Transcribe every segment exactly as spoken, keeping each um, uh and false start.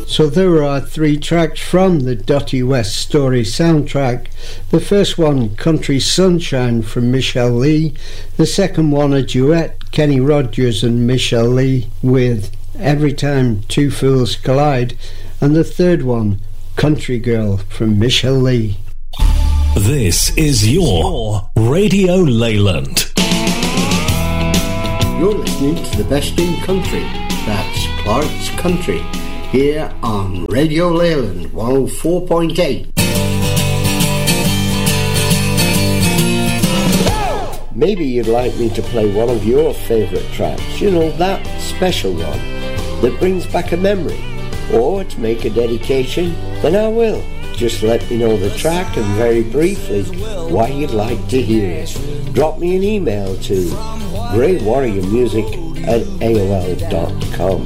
So there are three tracks from the Dotty West Story soundtrack. The first one, Country Sunshine from Michelle Lee. The second one, a duet, Kenny Rogers and Michelle Lee with Every Time Two Fools Collide. And the third one, Country Girl from Michelle Lee. This is your Radio Leyland. You're listening to the best in country. That's Clark's Country, here on Radio Leyland one oh four point eight. Maybe you'd like me to play one of your favourite tracks, you know, that special one that brings back a memory, or to make a dedication, then I will. Just let me know the track and very briefly why you'd like to hear it. Drop me an email to grey warrior music at A O L dot com.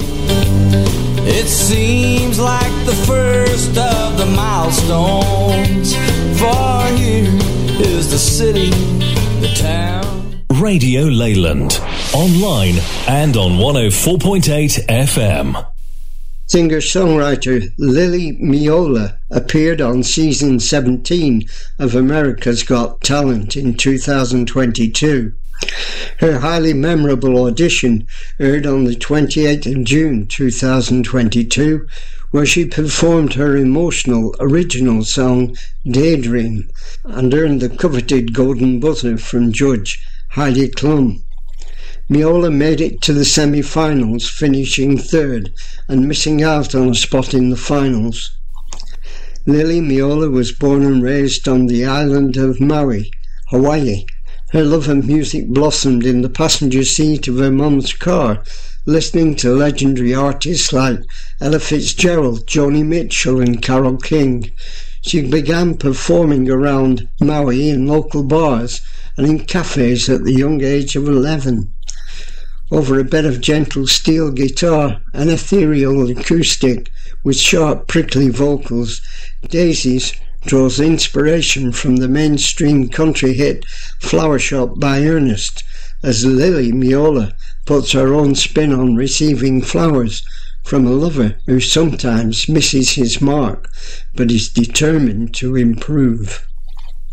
It seems like the first of the milestones. For here is the city, the town. Radio Leyland, online and on one oh four point eight F M. Singer-songwriter Lily Miola appeared on season seventeen of America's Got Talent in two thousand twenty-two. Her highly memorable audition aired on the twenty-eighth of June two thousand twenty-two, where she performed her emotional original song Daydream and earned the coveted Golden Buzzer from judge Heidi Klum. Miola made it to the semi-finals, finishing third and missing out on a spot in the finals. Lily Miola was born and raised on the island of Maui, Hawaii. Her love of music blossomed in the passenger seat of her mum's car, listening to legendary artists like Ella Fitzgerald, Joni Mitchell and Carole King. She began performing around Maui in local bars and in cafes at the young age of eleven. Over a bed of gentle steel guitar, an ethereal acoustic with sharp prickly vocals, Daisies draws inspiration from the mainstream country hit Flower Shop by Ernest, as Lily Miola puts her own spin on receiving flowers from a lover who sometimes misses his mark but is determined to improve.